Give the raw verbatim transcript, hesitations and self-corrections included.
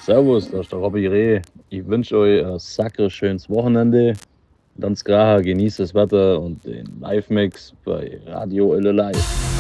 Servus, da ist der Robby Reh. Ich wünsche euch ein sackre schönes Wochenende. Dann Graha, genießt das Wetter und den Live-Mix bei Radio L L I.